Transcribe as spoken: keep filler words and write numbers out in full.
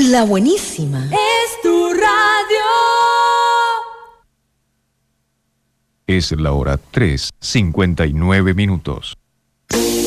La buenísima. Es tu radio. Es la hora tres, cincuenta y nueve minutos.